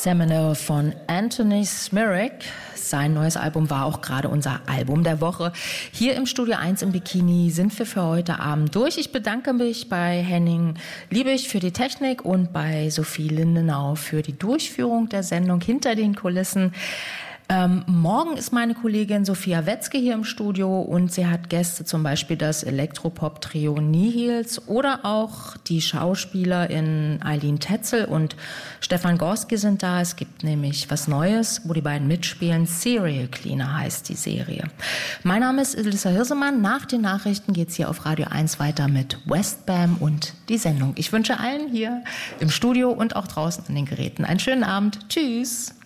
Seminole von Anthony Smirak. Sein neues Album war auch gerade unser Album der Woche. Hier im Studio 1 im Bikini sind wir für heute Abend durch. Ich bedanke mich bei Henning Liebig für die Technik und bei Sophie Lindenau für die Durchführung der Sendung hinter den Kulissen. Morgen ist meine Kollegin Sophia Wetzke hier im Studio und sie hat Gäste, zum Beispiel das Elektropop-Trio Nihils oder auch die Schauspielerin Eileen Tetzel und Stefan Gorski sind da. Es gibt nämlich was Neues, wo die beiden mitspielen. Serial Cleaner heißt die Serie. Mein Name ist Ilissa Hirsemann. Nach den Nachrichten geht's hier auf Radio 1 weiter mit Westbam und die Sendung. Ich wünsche allen hier im Studio und auch draußen an den Geräten einen schönen Abend. Tschüss.